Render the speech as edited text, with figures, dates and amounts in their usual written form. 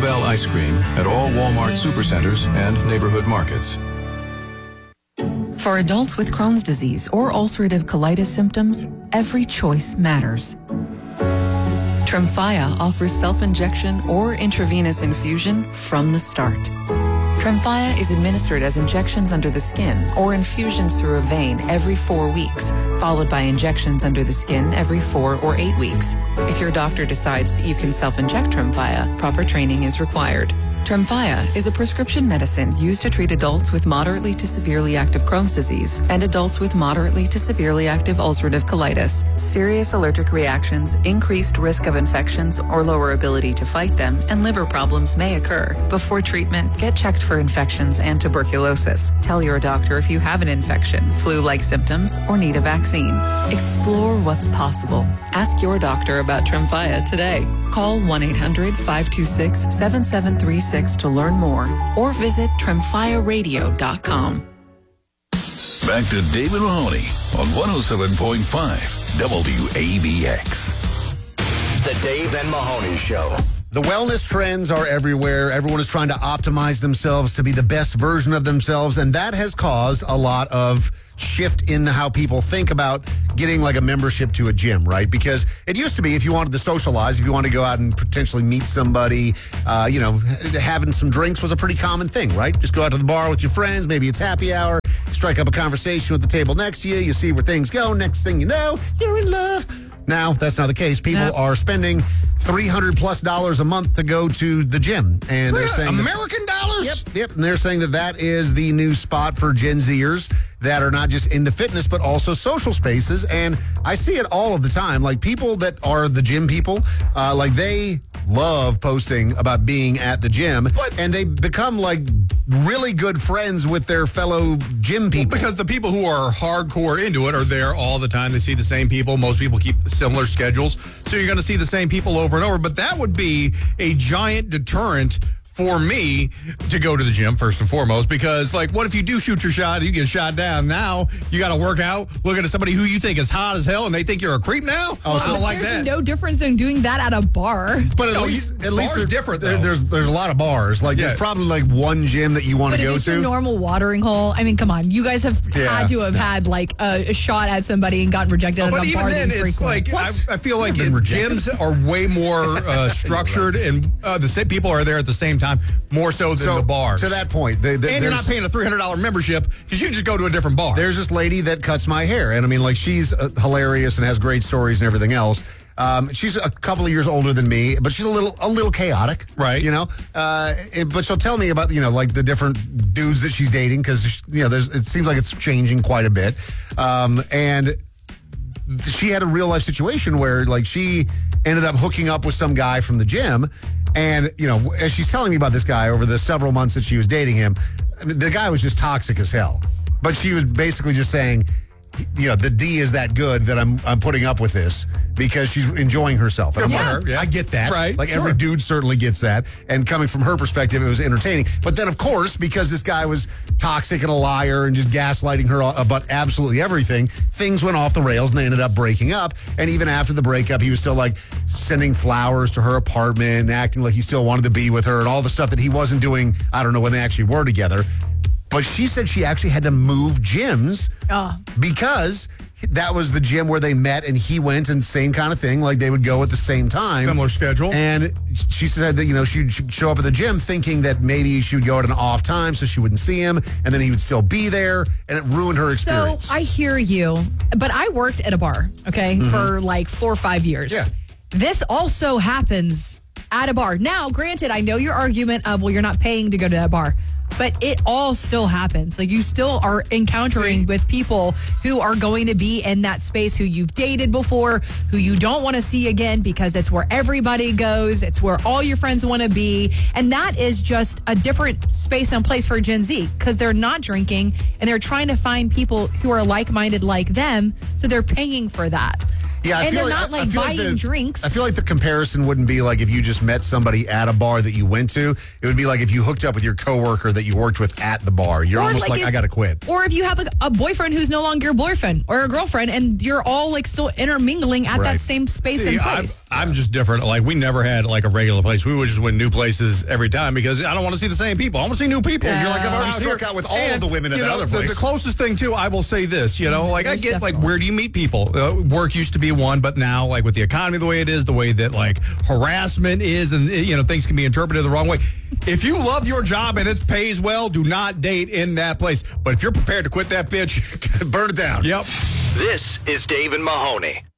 Bell ice cream at all Walmart supercenters and neighborhood markets. For adults with Crohn's disease or ulcerative colitis symptoms, every choice matters. Tremfya offers self-injection or intravenous infusion from the start. Tremfya is administered as injections under the skin or infusions through a vein every 4 weeks, followed by injections under the skin every 4 or 8 weeks. If your doctor decides that you can self-inject Tremfya, proper training is required. Tremfya is a prescription medicine used to treat adults with moderately to severely active Crohn's disease and adults with moderately to severely active ulcerative colitis. Serious allergic reactions, increased risk of infections or lower ability to fight them, and liver problems may occur. Before treatment, get checked for infections and tuberculosis. Tell your doctor if you have an infection, flu-like symptoms, or need a vaccine. Explore what's possible. Ask your doctor about Tremfya today. Call 1-800-526-7736 to learn more or visit TremfyaRadio.com. Back to David Mahoney on 107.5 WABX. The Dave and Mahoney Show. The wellness trends are everywhere. Everyone is trying to optimize themselves to be the best version of themselves, and that has caused a lot of shift in how people think about getting like a membership to a gym, right? Because it used to be if you wanted to socialize, if you wanted to go out and potentially meet somebody, having some drinks was a pretty common thing, right? Just go out to the bar with your friends, maybe it's happy hour, strike up a conversation with the table next to you, you see where things go, next thing you know, you're in love. Now, that's not the case. People are spending $300+ a month to go to the gym. And they're saying American dollars? Yep. And they're saying that is the new spot for Gen Zers that are not just into fitness, but also social spaces. And I see it all of the time. Like people that are the gym people, they love posting about being at the gym. And they become like really good friends with their fellow gym people. Well, because the people who are hardcore into it are there all the time. They see the same people. Most people keep similar schedules. So you're going to see the same people over and over. But that would be a giant deterrent for me to go to the gym first and foremost, because like, what if you do shoot your shot, you get shot down? Now you got to work out, looking at somebody who you think is hot as hell, and they think you're a creep now. Oh, I don't like there's that. no difference than doing that at a bar. But at least bars different. There's a lot of bars. Like there's probably like one gym that you want to go But if to. it's a normal watering hole, I mean, come on, you guys have had to have had like a shot at somebody and gotten rejected at a bar. But even then, it's like I feel like gyms are way more structured, and the same people are there at the same time, more so than the bars. To that point, and you're not paying a $300 membership because you can just go to a different bar. There's this lady that cuts my hair, and I mean, like she's hilarious and has great stories and everything else. She's a couple of years older than me, but she's a little chaotic, right? But she'll tell me about like the different dudes that she's dating because it seems like it's changing quite a bit, and she had a real life situation where like she ended up hooking up with some guy from the gym. And, as she's telling me about this guy over the several months that she was dating him, I mean, the guy was just toxic as hell. But she was basically just saying, the D is that good that I'm putting up with this because she's enjoying herself. And I get that. Right. Like every dude certainly gets that. And coming from her perspective, it was entertaining. But then, of course, because this guy was toxic and a liar and just gaslighting her about absolutely everything, things went off the rails and they ended up breaking up. And even after the breakup, he was still like sending flowers to her apartment and acting like he still wanted to be with her and all the stuff that he wasn't doing, I don't know, when they actually were together. But she said she actually had to move gyms because that was the gym where they met and he went, and same kind of thing. Like they would go at the same time. Similar schedule. And she said that, she'd show up at the gym thinking that maybe she would go at an off time so she wouldn't see him and then he would still be there, and it ruined her experience. So I hear you, but I worked at a bar, for like 4 or 5 years. Yeah. This also happens at a bar. Now, granted, I know your argument of, well, you're not paying to go to that bar. But it all still happens. Like you still are encountering with people who are going to be in that space who you've dated before, who you don't want to see again because it's where everybody goes. It's where all your friends want to be. And that is just a different space and place for Gen Z because they're not drinking and they're trying to find people who are like-minded like them. So they're paying for that. Yeah, And they're not like buying drinks. I feel like the comparison wouldn't be like if you just met somebody at a bar that you went to. It would be like if you hooked up with your coworker that you worked with at the bar. You're Or almost like if- I got to quit. Or if you have a boyfriend who's no longer your boyfriend or a girlfriend and you're all like still intermingling at Right. that same space See, and place. I'm just different. Like, we never had like a regular place. We would just win new places every time because I don't want to see the same people. I want to see new people. You're like, I've already Out struck here. out with all And, of the women at you that know, other place. The closest thing, too, I will say this, like, I Most get, like, definitely. where do you meet people? Work used to be one, but now, like, with the economy the way it is, the way that, like, harassment is, and, things can be interpreted the wrong way. If you love your job and it pays well, do not date in that place. But if you're prepared to quit that bitch, Burn it down. Yep. This is Dave and Mahoney.